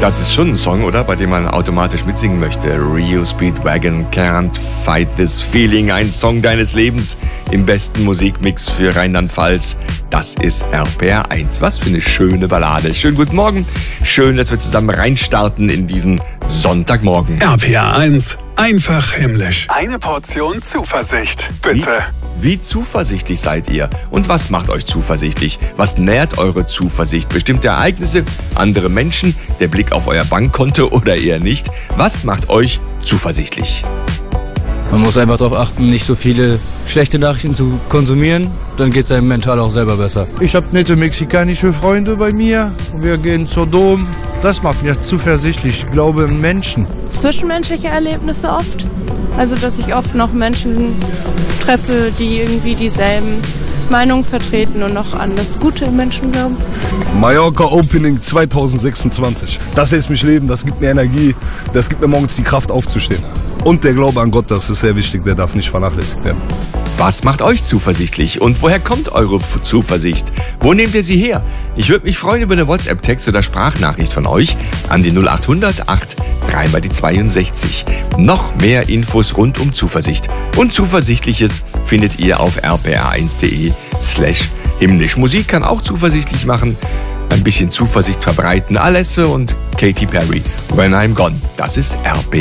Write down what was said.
Das ist schon ein Song, oder? Bei dem man automatisch mitsingen möchte. Rio Speedwagon, Can't Fight This Feeling. Ein Song deines Lebens im besten Musikmix für Rheinland-Pfalz. Das ist RPR 1. Was für eine schöne Ballade. Schönen guten Morgen. Schön, dass wir zusammen reinstarten in diesen Sonntagmorgen. RPR 1. Einfach himmlisch. Eine Portion Zuversicht, bitte. Wie zuversichtlich seid ihr? Und was macht euch zuversichtlich? Was nährt eure Zuversicht? Bestimmte Ereignisse, andere Menschen, der Blick auf euer Bankkonto oder eher nicht? Was macht euch zuversichtlich? Man muss einfach darauf achten, nicht so viele schlechte Nachrichten zu konsumieren. Dann geht es einem mental auch selber besser. Ich habe nette mexikanische Freunde bei mir. Wir gehen zur Dom. Das macht mich zuversichtlich. Ich glaube an Menschen. Zwischenmenschliche Erlebnisse oft. Also, dass ich oft noch Menschen treffe, die irgendwie dieselben Meinungen vertreten und noch an das Gute im Menschen glauben. Mallorca Opening 2026. Das lässt mich leben, das gibt mir Energie, das gibt mir morgens die Kraft aufzustehen. Und der Glaube an Gott, das ist sehr wichtig, der darf nicht vernachlässigt werden. Was macht euch zuversichtlich und woher kommt eure Zuversicht? Wo nehmt ihr sie her? Ich würde mich freuen über eine WhatsApp-Text oder Sprachnachricht von euch an die 0800 8 3 mal die 62. Noch mehr Infos rund um Zuversicht und Zuversichtliches findet ihr auf rpr1.de/himmlisch. Musik kann auch zuversichtlich machen, ein bisschen Zuversicht verbreiten. Alesse und Katy Perry, When I'm Gone. Das ist RPR.